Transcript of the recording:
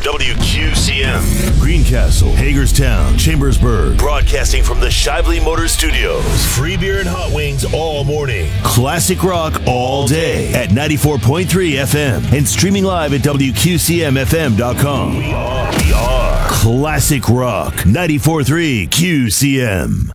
WQCM. Greencastle, Hagerstown, Chambersburg. Broadcasting from the Shively Motor Studios. Free beer and hot wings all morning. Classic rock all day at 94.3 FM and streaming live at WQCMFM.com. We are Classic Rock 94.3 QCM.